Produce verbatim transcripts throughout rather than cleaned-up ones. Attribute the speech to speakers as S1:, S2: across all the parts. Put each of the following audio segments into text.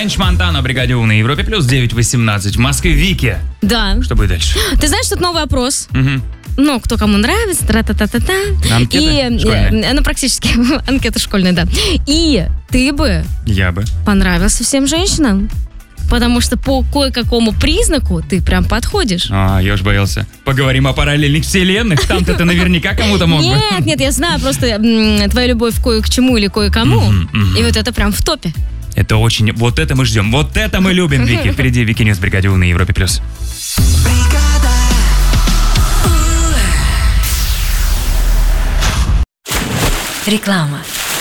S1: Френч Монтана, бригаде У на Европе плюс девять восемнадцать. В Москве Вики.
S2: Да.
S1: Что будет дальше?
S2: Ты знаешь, тут новый опрос.
S1: Угу.
S2: Ну, кто кому нравится, тра-та-та-та-та.
S1: Анкета
S2: И,
S1: школьная?
S2: ну, практически, анкета школьная, да. И ты бы
S1: Я бы.
S2: понравился всем женщинам. Потому что по кое-какому признаку ты прям подходишь.
S1: А, я уж боялся. Поговорим о параллельных вселенных. Там-то ты наверняка кому-то мог бы.
S2: Нет, нет, я знаю просто м, твоя любовь кое к чему или кое-кому.
S1: Мгм, мгм.
S2: И вот это прям в топе.
S1: Это очень... Вот это мы ждем. Вот это мы любим, Вики. Впереди Вики Ньюс, бригаде У на Европе плюс.
S3: Реклама.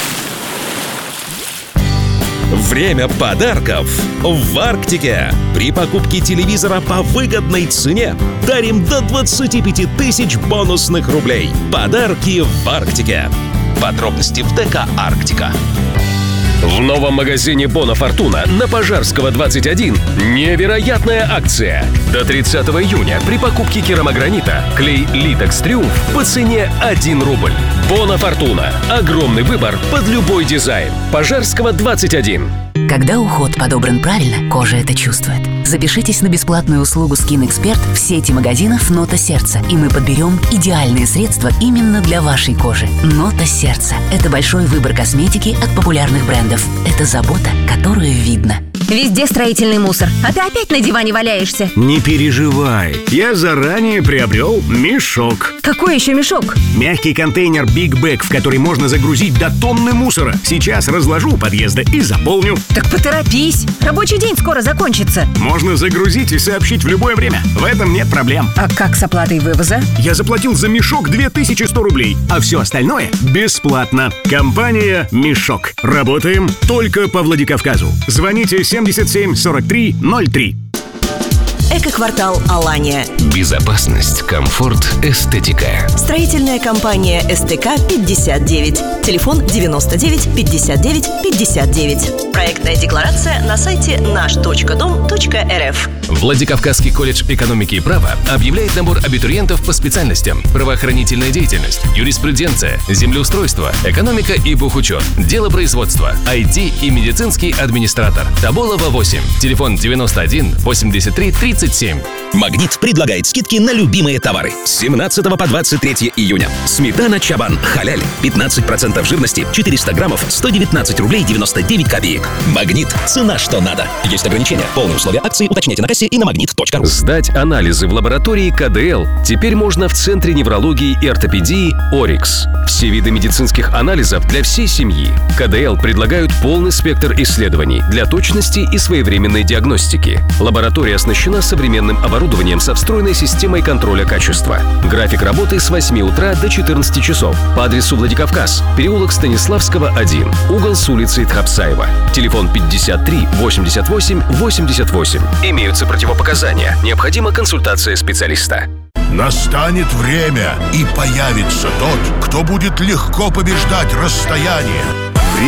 S4: Время подарков в Арктике. При покупке телевизора по выгодной цене дарим до двадцати пяти тысяч бонусных рублей. Подарки в Арктике. Подробности в ДК «Арктика». В новом магазине Бона Фортуна на Пожарского двадцать один невероятная акция. До тридцатого июня при покупке керамогранита клей Литекс Триумф по цене один рубль. Бона Фортуна. Огромный выбор под любой дизайн. Пожарского двадцать один.
S3: Когда уход подобран правильно, кожа это чувствует. Запишитесь на бесплатную услугу Skin Expert в сети магазинов «Нота Сердца», и мы подберем идеальные средства именно для вашей кожи. «Нота Сердца» — это большой выбор косметики от популярных брендов. Это забота, которую видно.
S5: Везде строительный мусор, а ты опять на диване валяешься.
S6: Не переживай, я заранее приобрел мешок.
S5: Какой еще мешок?
S6: Мягкий контейнер Big Bag, в который можно загрузить до тонны мусора. Сейчас разложу у подъезда и заполню.
S5: Так поторопись, рабочий день скоро закончится.
S6: Можно загрузить и сообщить в любое время. В этом нет проблем.
S5: А как с оплатой вывоза?
S6: Я заплатил за мешок две тысячи сто рублей, а все остальное бесплатно. Компания «Мешок». Работаем только по Владикавказу. Звоните семьдесят семь сорок три ноль три.
S7: Эко-квартал «Алания».
S4: Безопасность, комфорт, эстетика.
S7: Строительная компания СТК пятьдесят девять. Телефон девяносто девять пятьдесят девять пятьдесят девять. Проектная декларация на сайте наш точка дом точка эр эф.
S4: Владикавказский колледж экономики и права объявляет набор абитуриентов по специальностям: правоохранительная деятельность, юриспруденция, землеустройство, экономика и бухучет, дело производства, ай ти и медицинский администратор. Тоболова восемь. Телефон девяносто один восемьдесят три тридцать семь.
S8: «Магнит» предлагает скидки на любимые товары. С семнадцатого по двадцать третье июня. Сметана «Чабан» халяль. пятнадцать процентов жирности, четыреста граммов, сто девятнадцать рублей девяносто девять копеек. «Магнит» – цена что надо. Есть ограничения. Полные условия акции уточняйте на кассе и на магнит точка ру.
S4: Сдать анализы в лаборатории ка дэ эл теперь можно в Центре неврологии и ортопедии «Орикс». Все виды медицинских анализов для всей семьи. ка дэ эл предлагают полный спектр исследований для точности и своевременной диагностики. Лаборатория оснащена современным оборудованием со встроенной системой контроля качества. График работы с восьми утра до четырнадцати часов. По адресу Владикавказ, переулок Станиславского, один, угол с улицей Тхапсаева. Телефон пятьдесят три восемьдесят восемь восемьдесят восемь. Имеются противопоказания. Необходима консультация специалиста.
S9: Настанет время, и появится тот, кто будет легко побеждать расстояние.